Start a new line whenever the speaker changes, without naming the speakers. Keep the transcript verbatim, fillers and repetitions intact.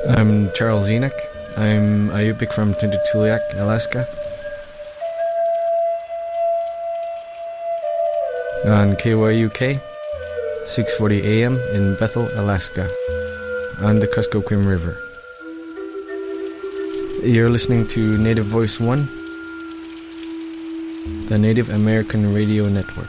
I'm Charles Enoch. I'm a Yupik from Tututuliak, Alaska. On K Y U K, six forty A M in Bethel, Alaska, on the Kuskokwim River. You're listening to Native Voice One, the Native American Radio Network.